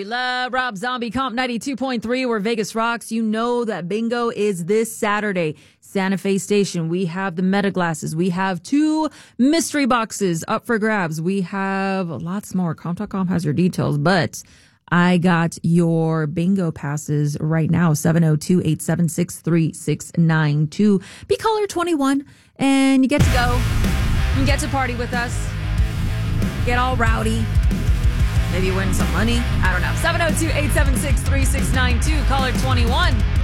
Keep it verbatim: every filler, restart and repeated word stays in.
We love Rob Zombie, Comp ninety-two point three, where Vegas rocks. You know that bingo is this Saturday. Santa Fe Station. We have the meta glasses. We have two mystery boxes up for grabs. We have lots more. Comp dot com has your details, but I got your bingo passes right now. seven oh two, eight seven six, three six nine two. Be caller twenty-one, and you get to go. You get to party with us. Get all rowdy. Maybe win some money. I don't know. seven oh two, eight seven six, three six nine two. Caller twenty-one.